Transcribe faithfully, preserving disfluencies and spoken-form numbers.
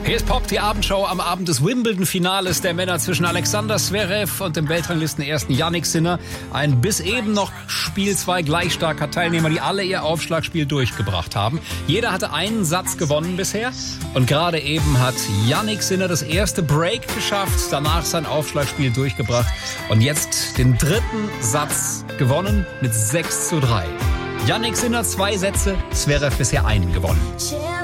Hier ist Pop, die Abendshow am Abend des Wimbledon-Finales der Männer zwischen Alexander Zverev und dem Weltranglistenersten Jannik Sinner. Ein bis eben noch Spiel zwei gleich starker Teilnehmer, die alle ihr Aufschlagspiel durchgebracht haben. Jeder hatte einen Satz gewonnen bisher. Und gerade eben hat Jannik Sinner das erste Break geschafft, danach sein Aufschlagspiel durchgebracht und jetzt den dritten Satz gewonnen mit sechs zu drei. Jannik Sinner zwei Sätze, Zverev bisher einen gewonnen.